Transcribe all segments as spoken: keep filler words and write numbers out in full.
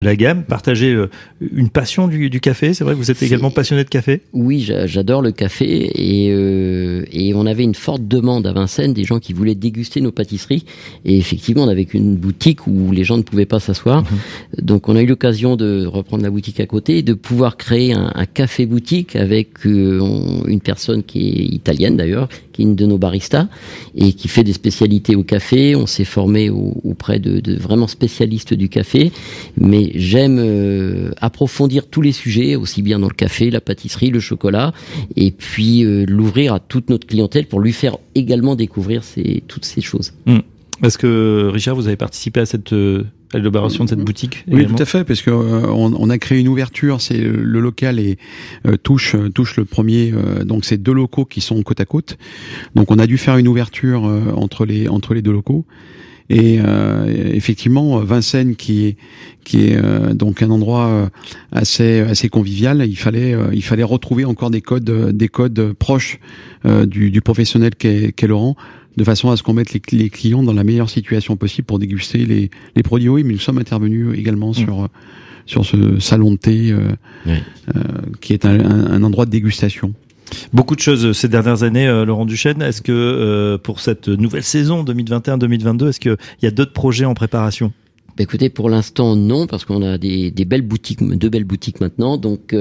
la gamme, partager une passion du, du café. C'est vrai que vous êtes c'est... également passionné de café. Oui, j'adore le café et, euh, et on avait une forte demande à Vincennes, des gens qui voulaient déguster nos pâtisseries. Et effectivement, on avait une boutique où les gens ne pouvaient pas s'asseoir. Mmh. Donc, on a eu l'occasion de reprendre la boutique à côté et de pouvoir créer un, un café boutique avec euh, on, une personne qui est italienne d'ailleurs, qui est une de nos baristas et qui fait des spécialités au café. On s'est formé au, auprès de, de vraiment spécialistes du café, mais j'aime euh, approfondir tous les sujets, aussi bien dans le café, la pâtisserie, le chocolat, et puis euh, l'ouvrir à toute notre clientèle pour lui faire également découvrir ces, toutes ces choses. Mmh. Est-ce que, Richard, vous avez participé à cette euh, à l'élaboration de cette boutique également ? Oui, tout à fait, parce que euh, on, on a créé une ouverture. C'est le local et euh, touche touche le premier. Euh, donc c'est deux locaux qui sont côte à côte. Donc on a dû faire une ouverture euh, entre les entre les deux locaux. Et euh, effectivement, Vincennes, qui est qui est euh, donc un endroit assez assez convivial, il fallait euh, il fallait retrouver encore des codes des codes proches euh, du, du professionnel qu'est, qu'est Laurent, de façon à ce qu'on mette les, les clients dans la meilleure situation possible pour déguster les les produits. Oui, mais nous sommes intervenus également mmh. sur sur ce salon de thé euh, oui. euh, qui est un, un, un endroit de dégustation. Beaucoup de choses ces dernières années, euh, Laurent Duchesne. Est-ce que euh, pour cette nouvelle saison deux mille vingt et un deux mille vingt-deux, est-ce qu'il y a d'autres projets en préparation ? Bah écoutez, pour l'instant non, parce qu'on a des, des belles boutiques, deux belles boutiques maintenant, donc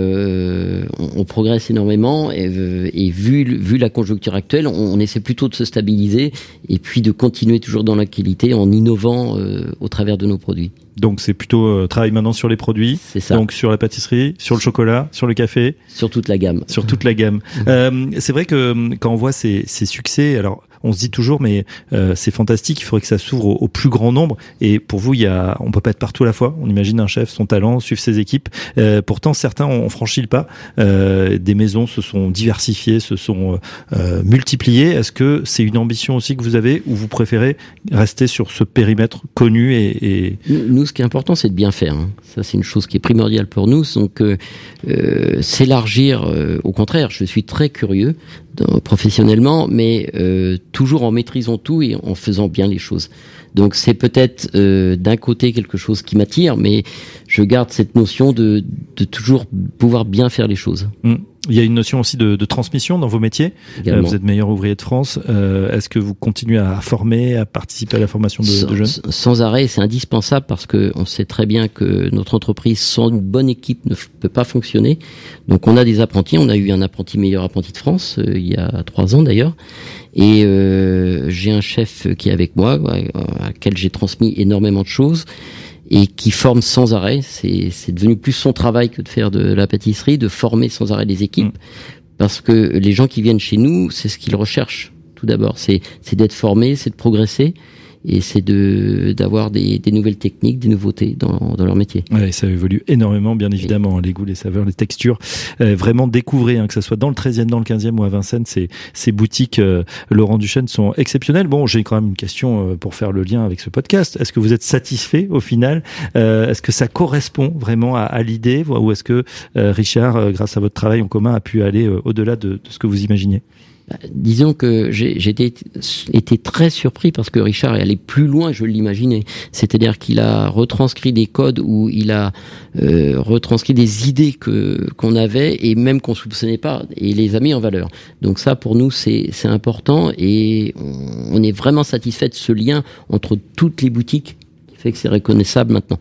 euh, on, on progresse énormément et, et vu, vu la conjoncture actuelle, on, on essaie plutôt de se stabiliser et puis de continuer toujours dans la qualité en innovant euh, au travers de nos produits. Donc c'est plutôt euh, travail maintenant sur les produits, c'est ça. Donc sur la pâtisserie, sur le chocolat, sur le café, sur toute la gamme. Sur toute la gamme. euh, c'est vrai que quand on voit ces, ces succès, alors on se dit toujours mais euh, c'est fantastique, il faudrait que ça s'ouvre au, au plus grand nombre. Et pour vous, il y a, on peut pas être partout à la fois. On imagine un chef, son talent, suivre ses équipes. Euh, pourtant, certains ont franchi le pas. Euh, des maisons se sont diversifiées, se sont euh, multipliées. Est-ce que c'est une ambition aussi que vous avez, ou vous préférez rester sur ce périmètre connu et, et... Nous, ce qui est important, c'est de bien faire. Hein. Ça, c'est une chose qui est primordiale pour nous. Donc, euh, euh, s'élargir, euh, au contraire, je suis très curieux dans, professionnellement, mais euh, toujours en maîtrisant tout et en faisant bien les choses. Donc, c'est peut-être euh, d'un côté quelque chose qui m'attire, mais je garde cette notion de, de toujours pouvoir bien faire les choses. Mmh. Il y a une notion aussi de, de transmission dans vos métiers. Euh, vous êtes meilleur ouvrier de France. Euh, est-ce que vous continuez à former, à participer à la formation de, sans, de jeunes ? Sans arrêt, c'est indispensable parce que on sait très bien que notre entreprise sans une bonne équipe ne f- peut pas fonctionner. Donc on a des apprentis. On a eu un apprenti meilleur apprenti de France euh, il y a trois ans d'ailleurs. Et euh, j'ai un chef qui est avec moi, à, à quel j'ai transmis énormément de choses. Et qui forme sans arrêt. C'est, c'est devenu plus son travail que de faire de la pâtisserie, de former sans arrêt des équipes. Mmh. Parce que les gens qui viennent chez nous, c'est ce qu'ils recherchent tout d'abord. C'est, c'est d'être formés, c'est de progresser. Et c'est de d'avoir des, des nouvelles techniques, des nouveautés dans, dans leur métier. Ouais, ça évolue énormément, bien évidemment, les goûts, les saveurs, les textures. Euh, vraiment découvrez, hein, que ça soit dans le treizième, dans le quinzième ou à Vincennes, ces, ces boutiques euh, Laurent Duchesne sont exceptionnelles. Bon, j'ai quand même une question euh, pour faire le lien avec ce podcast. Est-ce que vous êtes satisfait au final ? euh, Est-ce que ça correspond vraiment à, à l'idée ? Ou est-ce que euh, Richard, euh, grâce à votre travail en commun, a pu aller euh, au-delà de, de ce que vous imaginiez ? Disons que j'ai, j'ai été, été très surpris parce que Richard est allé plus loin que je l'imaginais. C'est-à-dire qu'il a retranscrit des codes où il a euh, retranscrit des idées que qu'on avait et même qu'on soupçonnait pas et les a mis en valeur. Donc ça, pour nous, c'est, c'est important et on, on est vraiment satisfait de ce lien entre toutes les boutiques qui fait que c'est reconnaissable maintenant.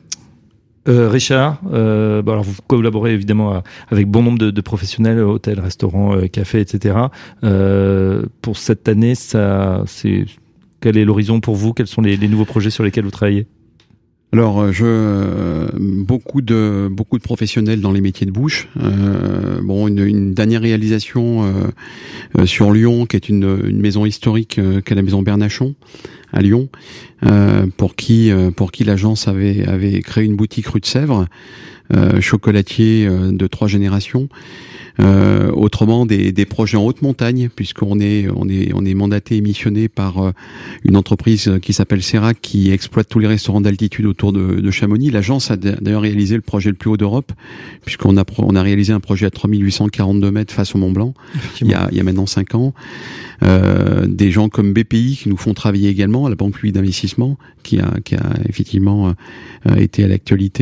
Euh, Richard, euh, bon alors vous collaborez évidemment à, avec bon nombre de, de professionnels, hôtels, restaurants, euh, cafés, et cetera. Euh, pour cette année, ça, c'est quel est l'horizon pour vous ? Quels sont les, les nouveaux projets sur lesquels vous travaillez ? Alors, je beaucoup de beaucoup de professionnels dans les métiers de bouche. Euh, bon, une, une dernière réalisation euh, euh, sur Lyon, qui est une, une maison historique, euh, qu'est la maison Bernachon à Lyon, euh, pour qui euh, pour qui l'agence avait avait créé une boutique rue de Sèvres. euh, chocolatiers euh, de trois générations. Euh, autrement, des, des projets en haute montagne, puisqu'on est on est on est mandaté et missionné par euh, une entreprise qui s'appelle Serac, qui exploite tous les restaurants d'altitude autour de, de Chamonix. L'agence a d'ailleurs réalisé le projet le plus haut d'Europe, puisqu'on a on a réalisé un projet à trois mille huit cent quarante-deux mètres face au Mont Blanc il y a il y a maintenant cinq ans. Euh, des gens comme B P I qui nous font travailler également, la Banque publique d'investissement, qui a qui a effectivement euh, été à l'actualité